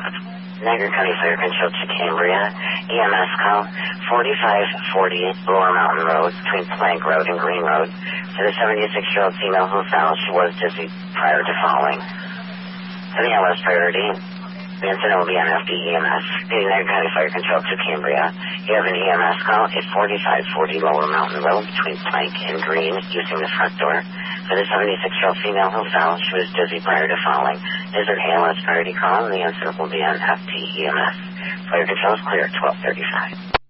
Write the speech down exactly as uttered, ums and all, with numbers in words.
Niagara County Fire Control to Cambria. E M S call forty-five forty Lower Mountain Road between Plank Road and Green Road for the seventy-six-year-old female who fell. She was dizzy prior to falling. For the L S priority, the incident will be on F D E M S. The Niagara County Fire Control to Cambria. You have an E M S call at forty-five forty Lower Mountain Road between Plank and Green using the front door. For the seventy-six-year-old female who fell, she was dizzy prior to falling. Is there A L S priority call, and the incident will be on F D E M S. Fire Control is clear at twelve thirty-five.